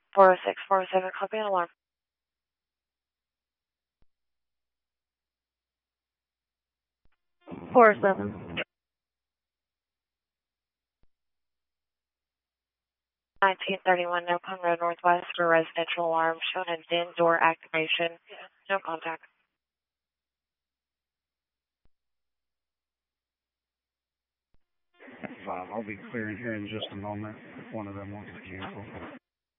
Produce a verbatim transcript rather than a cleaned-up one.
four oh six, four oh seven, copy and alarm. four oh seven. nineteen thirty-one, Nopon Road Northwest for residential alarm showing a D I N door activation. No contact. Five, I'll be clearing here in just a moment if one of them wants to cancel.